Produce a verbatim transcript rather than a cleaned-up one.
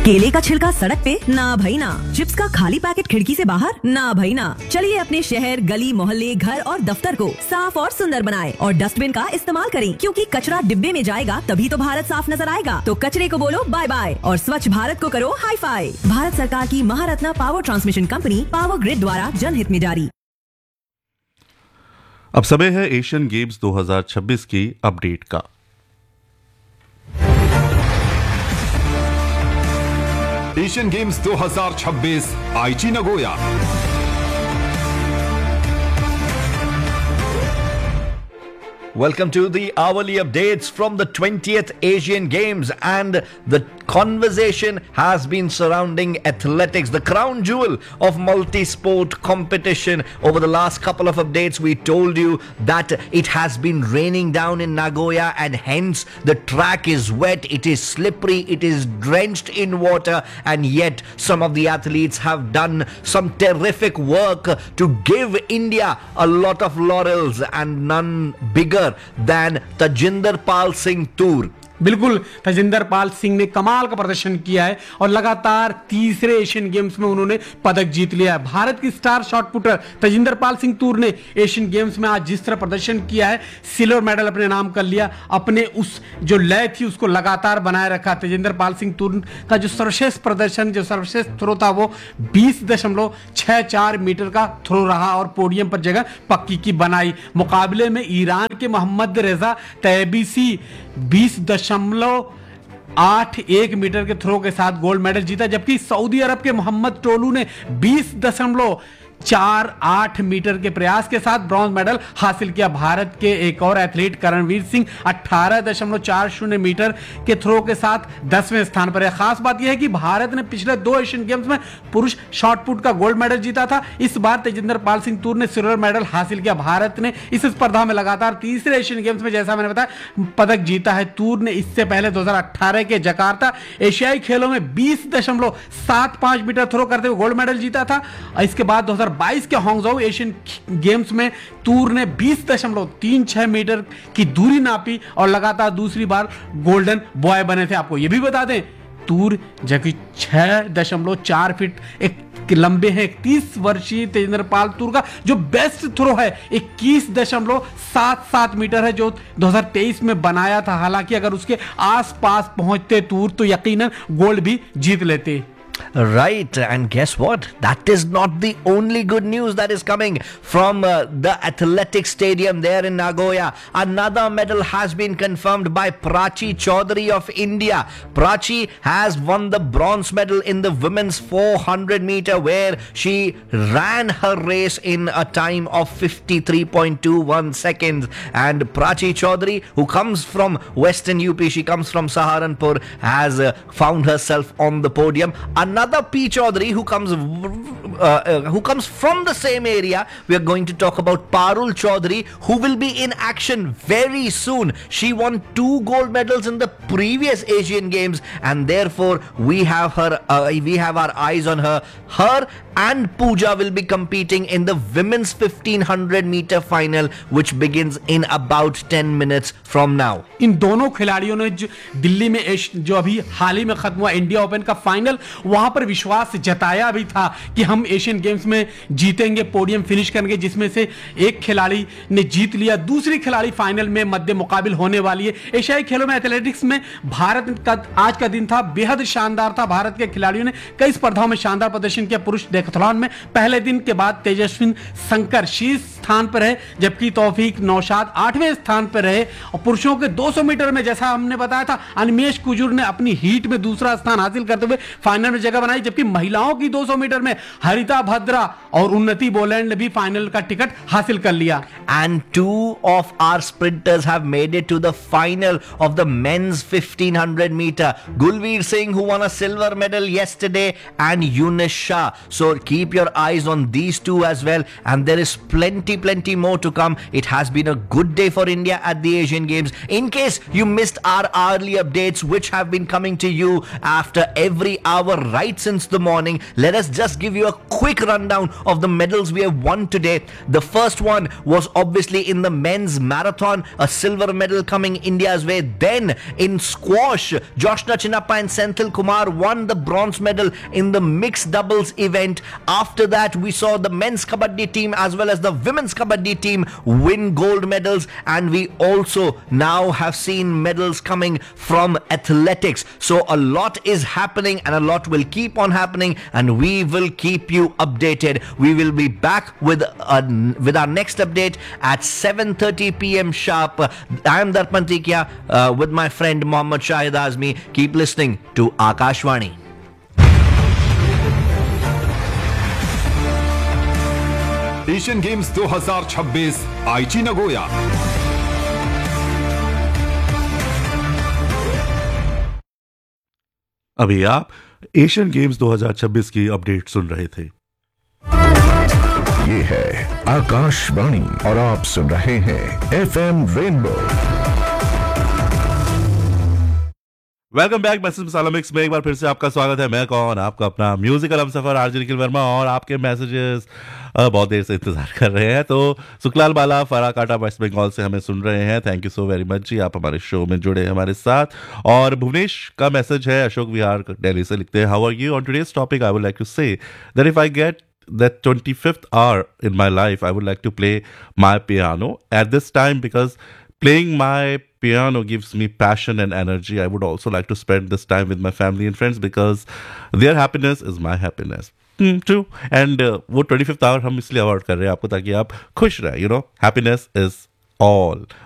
केले का छिलका सड़क पे ना भाई ना, चिप्स का खाली पैकेट खिड़की से बाहर ना भाई ना। चलिए अपने शहर, गली, मोहल्ले, घर और दफ्तर को साफ और सुंदर बनाएं और डस्टबिन का इस्तेमाल करें, क्योंकि कचरा डिब्बे में जाएगा तभी तो भारत साफ नजर आएगा। तो कचरे को बोलो बाय बाय और स्वच्छ भारत को करो हाई फाई। भारत सरकार की Maharatna power transmission company power grid द्वारा जनहित में जारी। अब समय है एशियन गेम्स दो हज़ार छब्बीस की अपडेट का। एशियन गेम्स दो हज़ार छब्बीस आईची Nagoya. Welcome to the hourly updates from the twentieth Asian Games, and the conversation has been surrounding athletics, the crown jewel of multi-sport competition. Over the last couple of updates, we told you that it has been raining down in Nagoya and hence the track is wet, it is slippery, it is drenched in water, and yet some of the athletes have done some terrific work to give India a lot of laurels, and none bigger than Tajinder Pal Singh Toor. बिल्कुल, तजिंदर पाल सिंह ने कमाल का प्रदर्शन किया है और लगातार तीसरे एशियन गेम्स में उन्होंने पदक जीत लिया है। भारत की star shot putter Tajinder Pal Singh तूर ने एशियन गेम्स में आज जिस तरह प्रदर्शन किया है, सिल्वर मेडल अपने नाम कर लिया, अपने उस जो लय थी उसको लगातार बनाए रखा। तजिंदर पाल सिंह तूर का जो सर्वश्रेष्ठ प्रदर्शन, जो सर्वश्रेष्ठ थ्रो था, वो बीस दशमलव छह चार मीटर का थ्रो रहा और पोडियम पर जगह पक्की की बनाई। मुकाबले में ईरान के मोहम्मद रेजा तैयबीसी बीस दशमलव आठ एक मीटर के थ्रो के साथ गोल्ड मेडल जीता, जबकि सऊदी अरब के मोहम्मद टोलू ने बीस दशमलव चार आठ मीटर के प्रयास के साथ ब्रॉन्ज मेडल हासिल किया। भारत के एक और एथलीट करणवीर सिंह अठारह दशमलव चार शून्य मीटर के थ्रो के साथ दसवें स्थान पर है। खास बात यह है कि भारत ने पिछले दो एशियन गेम्स में पुरुष शॉट पुट का गोल्ड मेडल जीता था। इस बार तेजिंदर पाल सिंह तूर ने सिल्वर मेडल हासिल किया। भारत ने इस स्पर्धा में लगातार तीसरे एशियन गेम्स में, जैसा मैंने बताया, पदक जीता है। तूर ने इससे पहले दो हजार अठारह के जकार्ता एशियाई खेलों में बीस दशमलव सात पांच मीटर थ्रो करते हुए गोल्ड मेडल जीता था। इसके बाद दो हजार बाईस के हांगझोउ एशियन गेम्स में तूर ने बीस दशमलव तीन छह मीटर की दूरी नापी और लगातार दूसरी बार गोल्डन बॉय बने थे। आपको यह भी बता दें, तूर जबकि छह दशमलव चार फीट एक लंबे हैं। इकतीस वर्षीय तेजिंदर पाल तूर का जो बेस्ट थ्रो है इक्कीस दशमलव सात सात मीटर है, जो दो हज़ार तेईस में बनाया था। हालांकि अगर उसके आसपास पहुंचते तूर तो यकीनन गोल्ड भी जीत लेते। Right, and guess what? That is not the only good news that is coming from uh, the athletic stadium there in Nagoya. Another medal has been confirmed by Prachi Chaudhary of India. Prachi has won the bronze medal in the women's four hundred meter, where she ran her race in a time of fifty-three point two one seconds. And Prachi Chaudhary, who comes from Western U P, she comes from Saharanpur, has uh, found herself on the podium. Another P. Chaudhary who comes uh, uh, who comes from the same area. We are going to talk about Parul Chaudhary, who will be in action very soon. She won two gold medals in the previous Asian Games, and therefore we have her. Uh, we have our eyes on her. Her and Pooja will be competing in the women's fifteen hundred meter final, which begins in about ten minutes from now. इन दोनों खिलाड़ियों ने जो दिल्ली में जो अभी हाल ही में खत्म हुआ इंडिया ओपन का फाइनल, वहां पर विश्वास जताया भी था कि हम एशियन गेम्स में जीतेंगे, पोडियम फिनिश करेंगे, जिसमें से एक खिलाड़ी ने जीत लिया, दूसरी खिलाड़ी फाइनल में मध्य मुकाबिल होने वाली है। एशियाई खेलों में एथलेटिक्स में भारत का आज का दिन था, बेहद शानदार था। भारत के खिलाड़ियों ने कई स्पर्धाओं में शानदार प्रदर्शन किया। पुरुष डेकाथलॉन में पहले दिन के बाद तेजस्विन शंकर शीर्ष स्थान पर है, जबकि तौफीक नौशाद आठवें स्थान पर रहे। और पुरुषों के दो सौ मीटर में, जैसा हमने बताया था, अनिमेश कुजूर ने अपनी हीट में दूसरा स्थान हासिल करते हुए फाइनल में जगह बनाई, जबकि महिलाओं की दो सौ मीटर में हरिता भद्रा और उन्नति बोलैंड ने भी फाइनल का टिकट हासिल कर लिया। And two of our sprinters have made it to the final of the men's fifteen hundred meter. Gulveer Singh, who won a silver medal yesterday, and Yunus Shah. So keep your eyes on these two as well. And there is plenty, plenty more to come. It has been a good day for India at the Asian Games. In case you missed our hourly updates, which have been coming to you after every hour right since the morning, let us just give you a quick rundown of the medals we have won today. The first one was obviously in the men's marathon, a silver medal coming India's way. Then in squash, Joshna Chinnappa and Senthil Kumar won the bronze medal in the mixed doubles event. After that, we saw the men's kabaddi team as well as the women's kabaddi team win gold medals, and we also now have seen medals coming from athletics. So a lot is happening and a lot will keep on happening, and we will keep you updated. We will be back with a, with our next update at seven thirty p.m. sharp. I am Darpan Tikia uh, with my friend Mohammad Shahid Azmi. Keep listening to Akashvani. Asian games दो हज़ार छब्बीस आईची Nagoya. अभी आप Asian games दो हज़ार छब्बीस की अपडेट सुन रहे थे। ये है आकाशवाणी और आप सुन रहे हैं FM rainbow. Welcome back message मसाला मिक्स में एक बार फिर से आपका स्वागत है। मैं कौन, आपका अपना म्यूजिकल हमसफर आरजे निखिल वर्मा, और आपके मैसेजेस बहुत देर से इंतजार कर रहे हैं। तो सुखलाल बाला फराकाटा वेस्ट बंगाल से हमें सुन रहे हैं। Thank you so very much जी, आप हमारे शो में जुड़े हैं हमारे साथ। और भुवनेश का मैसेज है, अशोक विहार दिल्ली से लिखते हैं, how are you? On today's topic I would like to say that if I get that twenty-fifth hour in my life, I would like to play my piano at this time, because playing my piano gives me passion and energy. I would also like to spend this time with my family and friends because their happiness is my happiness. Hmm, true. And uh, वो twenty-fifth hour हम इसलिए award कर रहे हैं आपको, ताकि आप खुश रहे. You know, happiness is all.